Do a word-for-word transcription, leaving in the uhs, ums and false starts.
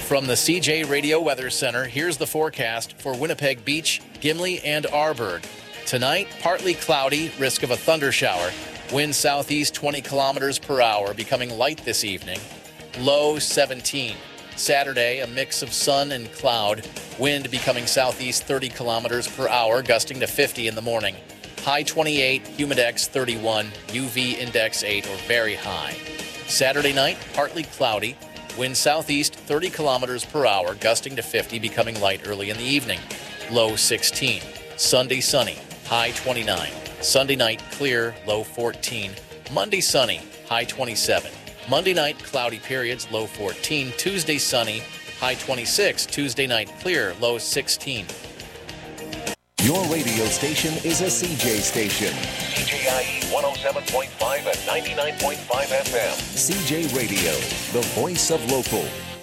From the C J Radio Weather Center, here's the forecast for Winnipeg Beach, Gimli, and Arborg. Tonight, partly cloudy, risk of a thunder shower. Wind southeast twenty kilometers per hour, becoming light this evening. Low seventeen. Saturday, a mix of sun and cloud. Wind becoming southeast thirty kilometers per hour, gusting to fifty in the morning. High twenty-eight, humidex thirty-one, U V index eight or very high. Saturday night, partly cloudy. Wind southeast thirty kilometers per hour, gusting to fifty, becoming light early in the evening. Low sixteen. Sunday sunny, high twenty-nine. Sunday night clear, low fourteen. Monday sunny, high twenty-seven. Monday night cloudy periods, low fourteen. Tuesday sunny, high twenty-six. Tuesday night clear, low sixteen. Your radio station is a C J station. C J I E one oh seven point five and ninety-nine point five F M. C J Radio, the voice of local.